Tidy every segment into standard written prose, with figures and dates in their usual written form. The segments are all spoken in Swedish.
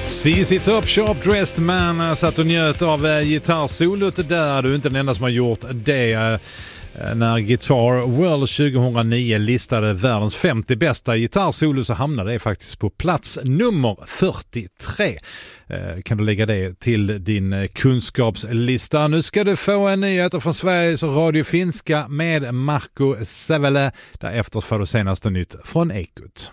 ZZ Top, Sharp Dressed Man, satt och njöt av gitarrsolot där. Du är inte den enda som har gjort det. När Guitar World 2009 listade världens 50 bästa gitarrsolo så hamnade det faktiskt på plats nummer 43. Kan du lägga det till din kunskapslista. Nu ska du få en nyhet från Sveriges Radio Finska med Marco Sävelä. Därefter får du senaste nytt från Ekot.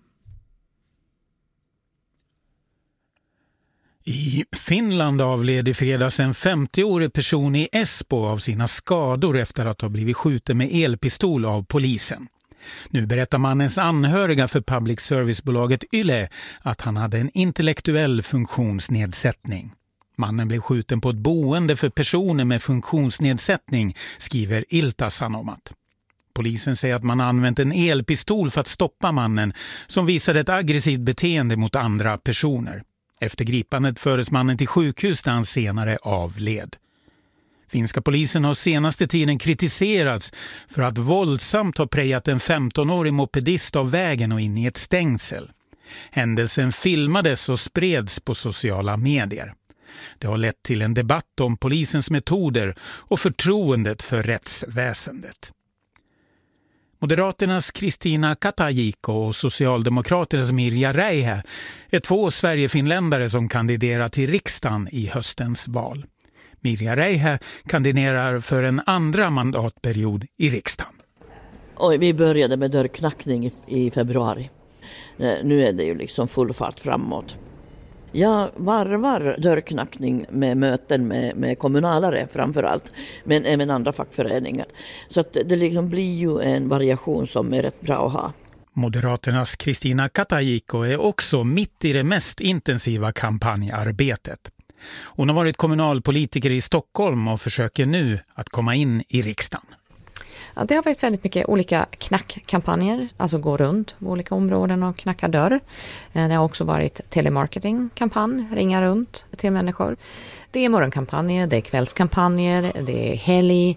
I Finland avled i fredags en 50-årig person i Espoo av sina skador efter att ha blivit skjuten med elpistol av polisen. Nu berättar mannens anhöriga för public servicebolaget Yle att han hade en intellektuell funktionsnedsättning. Mannen blev skjuten på ett boende för personer med funktionsnedsättning, skriver Ilta-Sanomat. Polisen säger att man använt en elpistol för att stoppa mannen som visade ett aggressivt beteende mot andra personer. Efter gripandet fördes mannen till sjukhus där han senare avled. Finska polisen har senaste tiden kritiserats för att våldsamt ha prejat en 15-årig mopedist av vägen och in i ett stängsel. Händelsen filmades och spreds på sociala medier. Det har lett till en debatt om polisens metoder och förtroendet för rättsväsendet. Moderaternas Kristina Katajiko och Socialdemokraternas Mirja Räihä är två Sverigefinländare som kandiderar till riksdagen i höstens val. Mirja Räihä kandiderar för en andra mandatperiod i riksdagen. Vi började med dörrknackning i februari. Nu är det ju liksom full fart framåt. Jag varvar dörrknackning med möten med kommunalare framförallt, men även andra fackföreningar. Så att det liksom blir ju en variation som är rätt bra att ha. Moderaternas Kristina Katajiko är också mitt i det mest intensiva kampanjarbetet. Hon har varit kommunalpolitiker i Stockholm och försöker nu att komma in i riksdagen. Ja, det har varit väldigt mycket olika knackkampanjer, alltså gå runt på olika områden och knacka dörr. Det har också varit telemarketingkampanj, ringa runt till människor. Det är morgonkampanjer, det är kvällskampanjer, det är helg.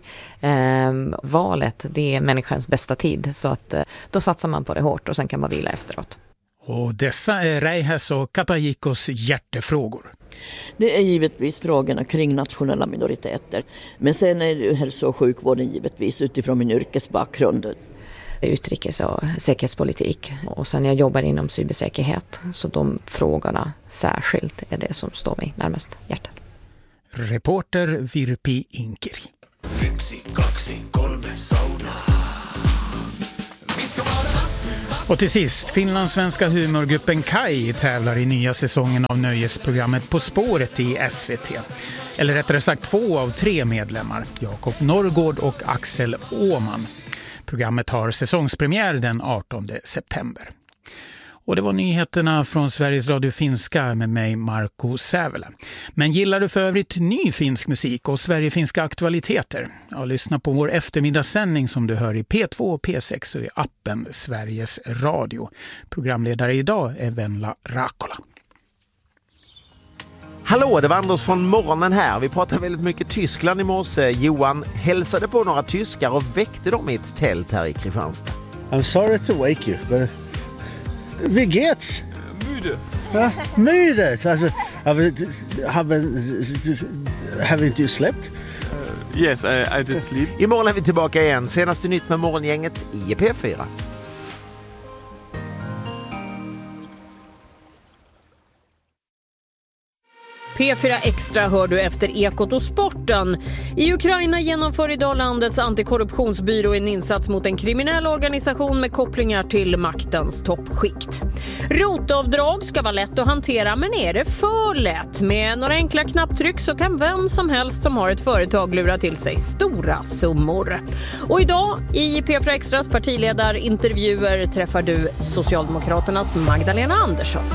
Valet, det är människans bästa tid, så att då satsar man på det hårt och sen kan man vila efteråt. Och dessa är Räihäs och Katajikos hjärtefrågor. Det är givetvis frågorna kring nationella minoriteter. Men sen är det hälso- och sjukvården givetvis utifrån min yrkesbakgrund. Utrikes- och säkerhetspolitik. Och sen jag jobbar inom cybersäkerhet. Så de frågorna särskilt är det som står mig närmast hjärtat. Reporter Virpi Inkeri. 1, 2, 3 sauna. Och till sist, finlandssvenska humorgruppen Kai tävlar i nya säsongen av nöjesprogrammet På spåret i SVT. Eller rättare sagt 2 av 3 medlemmar, Jakob Norrgård och Axel Åman. Programmet har säsongspremiär den 18 september. Och det var nyheterna från Sveriges Radio Finska med mig, Marco Sävelä. Men gillar du för övrigt ny finsk musik och Sverigefinska aktualiteter? Ja, lyssna på vår eftermiddagssändning som du hör i P2 och P6 och i appen Sveriges Radio. Programledare idag är Venla Rakola. Hallå, det var Anders från morgonen här. Vi pratade väldigt mycket Tyskland i morse. Johan hälsade på några tyskar och väckte dem i ett tält här i Kristianstad. I'm sorry to wake you, but... Wie geht's? Müde. Ja, müde. Alltså, haven't you slept? Yes, I did sleep. Imorgon är vi tillbaka igen. Senaste nytt med morgongänget i P4. P4 Extra hör du efter Ekot och sporten. I Ukraina genomför idag landets antikorruptionsbyrå en insats mot en kriminell organisation med kopplingar till maktens toppskikt. Rotavdrag ska vara lätt att hantera, men är det för lätt? Med några enkla knapptryck så kan vem som helst som har ett företag lura till sig stora summor. Och idag i P4 Extras partiledarintervjuer träffar du Socialdemokraternas Magdalena Andersson.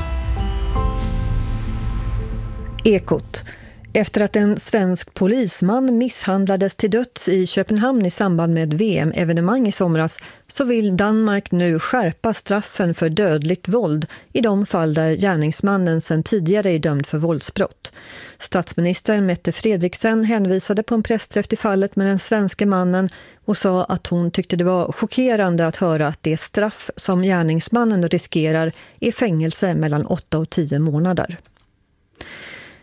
Ekot. Efter att en svensk polisman misshandlades till döds i Köpenhamn i samband med ett VM-evenemang i somras så vill Danmark nu skärpa straffen för dödligt våld i de fall där gärningsmannen sedan tidigare är dömd för våldsbrott. Statsminister Mette Frederiksen hänvisade på en pressträff till fallet med den svenska mannen och sa att hon tyckte det var chockerande att höra att det straff som gärningsmannen riskerar är fängelse mellan 8 och 10 månader.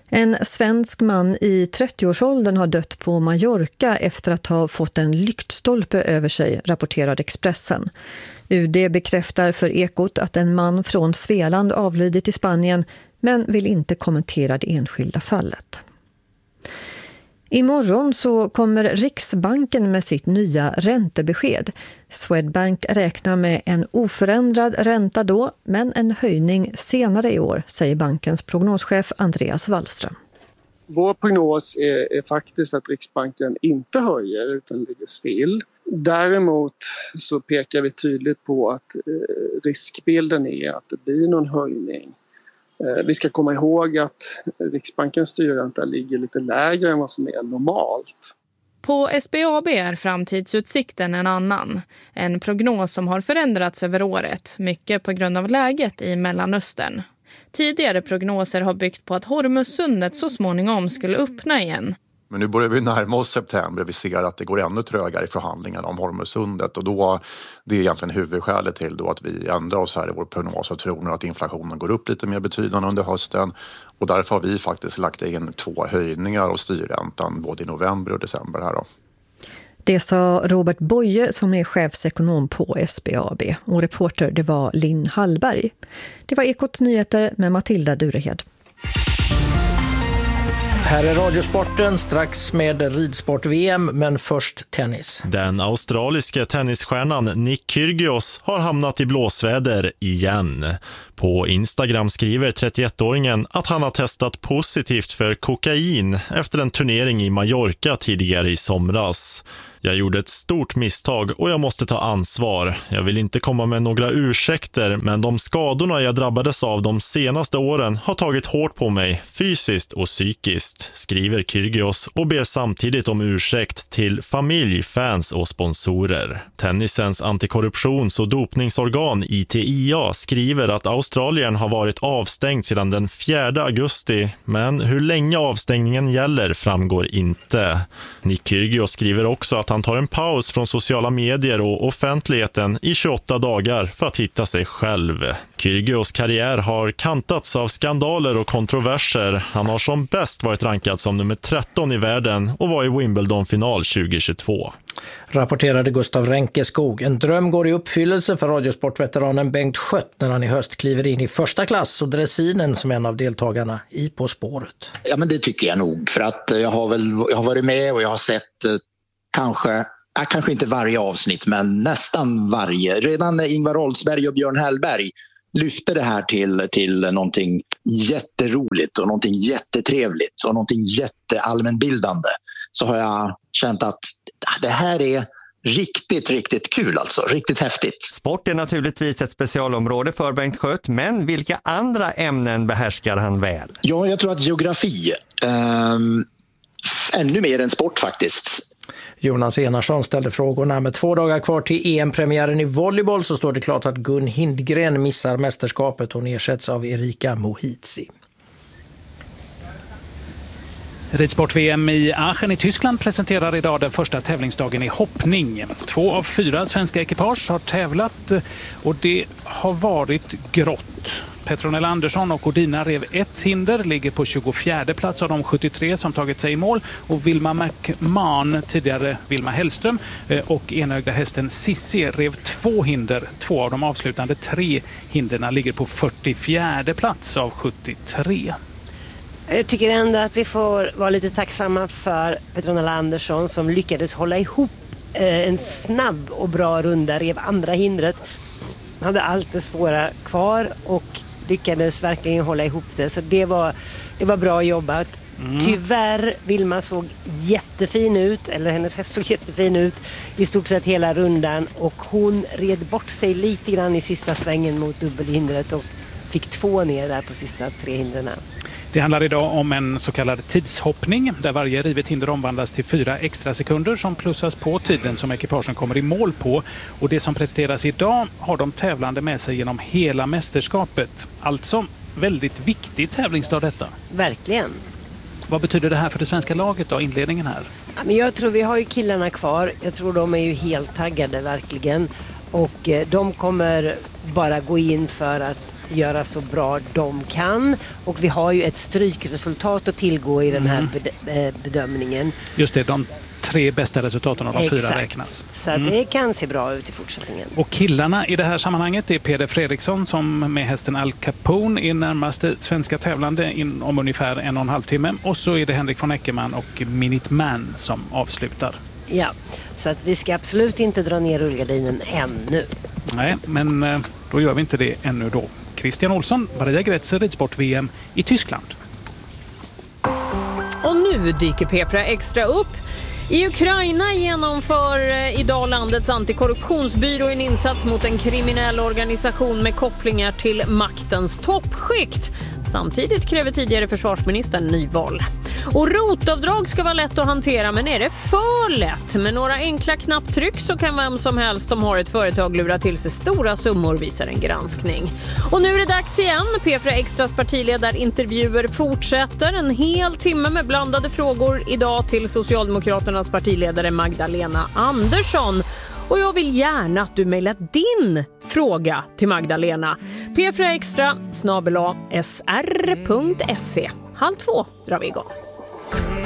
En svensk man i 30-årsåldern har dött på Mallorca efter att ha fått en lyktstolpe över sig, rapporterade Expressen. UD bekräftar för Ekot att en man från Svealand avlidit i Spanien, men vill inte kommentera det enskilda fallet. Imorgon så kommer Riksbanken med sitt nya räntebesked. Swedbank räknar med en oförändrad ränta då, men en höjning senare i år, säger bankens prognoschef Andreas Wallström. Vår prognos är faktiskt att Riksbanken inte höjer utan ligger still. Däremot så pekar vi tydligt på att riskbilden är att det blir någon höjning. Vi ska komma ihåg att Riksbankens styrränta ligger lite lägre än vad som är normalt. På SBAB är framtidsutsikten en annan. En prognos som har förändrats över året, mycket på grund av läget i Mellanöstern. Tidigare prognoser har byggt på att Hormuzsundet så småningom skulle öppna igen. Men nu börjar vi närma oss september. Vi ser att det går ännu trögare i förhandlingarna om Hormuzsundet. Och då, det är egentligen huvudskälet till då att vi ändrar oss här i vår prognos och tror att inflationen går upp lite mer betydande under hösten. Och därför har vi faktiskt lagt in 2 höjningar av styrräntan både i november och december här då. Det sa Robert Boye som är chefsekonom på SBAB. Och reporter det var Linn Hallberg. Det var Ekots nyheter med Matilda Durehed. Här är Radiosporten strax med ridsport-VM, men först tennis. Den australiske tennisstjärnan Nick Kyrgios har hamnat i blåsväder igen. På Instagram skriver 31-åringen att han har testat positivt för kokain efter en turnering i Mallorca tidigare i somras. Jag gjorde ett stort misstag och jag måste ta ansvar. Jag vill inte komma med några ursäkter, men de skadorna jag drabbades av de senaste åren har tagit hårt på mig, fysiskt och psykiskt, skriver Kyrgios och ber samtidigt om ursäkt till familj, fans och sponsorer. Tennisens antikorruptions- och dopningsorgan ITIA skriver att Australien har varit avstängd sedan den 4 augusti, men hur länge avstängningen gäller framgår inte. Nick Kyrgios skriver också att han tar en paus från sociala medier och offentligheten i 28 dagar för att hitta sig själv. Kyrgios karriär har kantats av skandaler och kontroverser. Han har som bäst varit rankad som nummer 13 i världen och var i Wimbledon-final 2022. Rapporterade Gustav Ränkeskog. En dröm går i uppfyllelse för radiosportveteranen Bengt Schött när han i höst kliver in i första klass och dressinen som en av deltagarna i På spåret. Ja, men det tycker jag nog, för att jag har varit med och jag har sett kanske inte varje avsnitt, men nästan varje. Redan när Ingvar Oldsberg och Björn Hellberg lyfte det här till någonting jätteroligt och någonting jättetrevligt och någonting jätteallmänbildande, så har jag känt att det här är riktigt, riktigt kul alltså. Riktigt häftigt. Sport är naturligtvis ett specialområde för Bengt Schött, men vilka andra ämnen behärskar han väl? Ja, jag tror att geografi ännu mer än sport faktiskt. Jonas Enarsson ställde frågorna. Med 2 dagar kvar till EM-premiären i volleyboll så står det klart att Gun Hindgren missar mästerskapet. Hon ersätts av Erika Mohitzi. Ridsport-VM i Aachen i Tyskland presenterar idag den första tävlingsdagen i hoppning. 2 av 4 svenska ekipage har tävlat och det har varit grått. Petronella Andersson och Odina rev 1 hinder, ligger på 24:e plats av de 73 som tagit sig i mål. Och Vilma McMahon, tidigare Vilma Hellström, och enögda hästen Sissi rev 2 hinder. 2 av de avslutande 3 hinderna ligger på 44:e plats av 73. Jag tycker ändå att vi får vara lite tacksamma för Petronella Andersson som lyckades hålla ihop en snabb och bra runda, rev andra hindret. Han hade allt det svåra kvar och lyckades verkligen hålla ihop det. Så det var bra jobbat. Tyvärr, Vilma såg jättefin ut, eller hennes häst såg jättefin ut i stort sett hela rundan, och hon red bort sig lite grann i sista svängen mot dubbelhindret och fick 2 ner där på sista 3 hindren. Det handlar idag om en så kallad tidshoppning där varje rivet hinder omvandlas till 4 extra sekunder som plussas på tiden som ekipagen kommer i mål på. Och det som presteras idag har de tävlande med sig genom hela mästerskapet. Alltså väldigt viktig tävlingsdag detta. Verkligen. Vad betyder det här för det svenska laget då, inledningen här? Ja, men jag tror vi har ju killarna kvar. Jag tror de är ju helt taggade verkligen. Och de kommer bara gå in för att göra så bra de kan. Och vi har ju ett strykresultat att tillgå i den här bedömningen. Just det, de 3 bästa resultaten av de 4 räknas. Så det kan se bra ut i fortsättningen. Och killarna i det här sammanhanget är Peder Fredriksson som med hästen Al Capone är närmaste svenska tävlande om ungefär 1,5 timme. Och så är det Henrik von Eckermann och Minuteman som avslutar. Ja, så att vi ska absolut inte dra ner rullgardinen ännu. Nej, men då gör vi inte det ännu då. Christian Olsson, Maria Grätzer, Ridsport-VM i Tyskland. Och nu dyker P4 Extra upp. I Ukraina genomför idag landets antikorruptionsbyrå en insats mot en kriminell organisation med kopplingar till maktens toppskikt. Samtidigt kräver tidigare försvarsministern nyval. Och rotavdrag ska vara lätt att hantera, men är det för lätt? Med några enkla knapptryck så kan vem som helst som har ett företag lura till sig stora summor, visar en granskning. Och nu är det dags igen. P4 Extras partiledarintervjuer fortsätter. En hel timme med blandade frågor idag till Socialdemokraternas partiledare Magdalena Andersson. Och jag vill gärna att du mejlar din fråga till Magdalena. P4extra @sr.se. 1:30 drar vi igång.